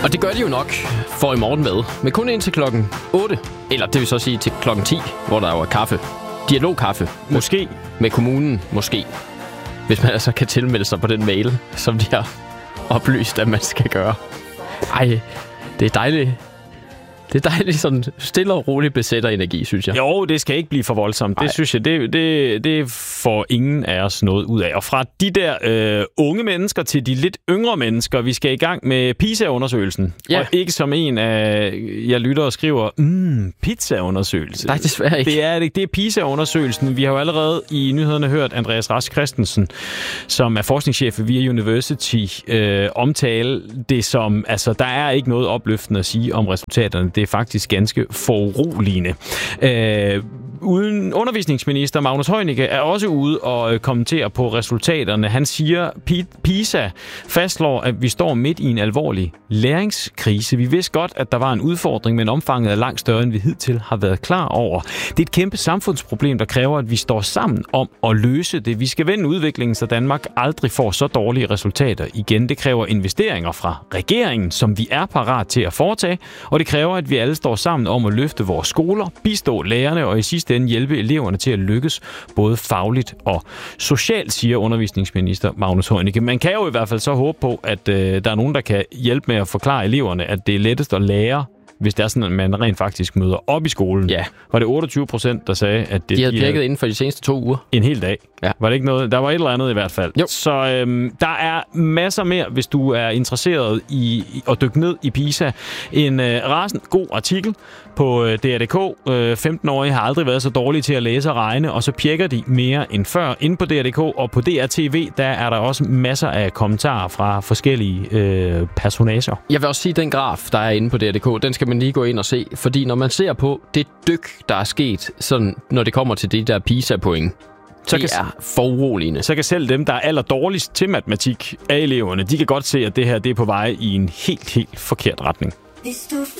Og det gør de jo nok for i morgen med kun indtil klokken 8. Eller det vil så sige til klokken 10, hvor der jo er kaffe. Dialogkaffe. Måske. Med kommunen, måske. Hvis man altså kan tilmelde sig på den mail, som de har oplyst, at man skal gøre. Ej, det er dejligt. Det er dejligt sådan stille og roligt besætter energi, synes jeg. Jo, det skal ikke blive for voldsomt. Det synes jeg, det får ingen af os noget ud af. Og fra de der unge mennesker til de lidt yngre mennesker, vi skal i gang med PISA-undersøgelsen. Ja. Og ikke som en af jeg lytter og skriver, pizza-undersøgelse. Nej, desværre ikke. Det er PISA-undersøgelsen. Vi har jo allerede i nyhederne hørt Andreas Rask Christensen, som er forskningschef ved VIA University, omtale det som, altså der er ikke noget opløftende at sige om resultaterne. Det er faktisk ganske foruroligende. Undervisningsminister Magnus Heunicke er også ude og kommentere på resultaterne. Han siger, PISA fastslår, at vi står midt i en alvorlig læringskrise. Vi vidste godt, at der var en udfordring, men omfanget er langt større, end vi hidtil har været klar over. Det er et kæmpe samfundsproblem, der kræver, at vi står sammen om at løse det. Vi skal vende udviklingen, så Danmark aldrig får så dårlige resultater igen. Det kræver investeringer fra regeringen, som vi er parat til at foretage, og det kræver, at vi alle står sammen om at løfte vores skoler, bistå lærerne og i sidste ende hjælpe eleverne til at lykkes både fagligt og socialt, siger undervisningsminister Magnus Heunicke. Man kan jo i hvert fald så håbe på, at der er nogen, der kan hjælpe med at forklare eleverne, at det er lettest at lære, hvis det er sådan, at man rent faktisk møder op i skolen. Ja. Var det 28%, der sagde, at det... De havde pjekket inden for de seneste 2 uger. En hel dag. Ja. Var det ikke noget? Der var et eller andet i hvert fald. Jo. Så der er masser mere, hvis du er interesseret i at dykke ned i PISA. En rasende god artikel på DR.dk. 15-årige har aldrig været så dårlige til at læse og regne, og så pjekker de mere end før. Inde på DR.dk og på DRTV, der er der også masser af kommentarer fra forskellige personager. Jeg vil også sige, at den graf, der er inde på DR.dk, den skal man lige gå ind og se. Fordi når man ser på det dyk, der er sket, sådan, når det kommer til de der PISA-point, det er foruroligende. Så kan selv dem, der er allerdårligst til matematik af eleverne, de kan godt se, at det her det er på vej i en helt forkert retning.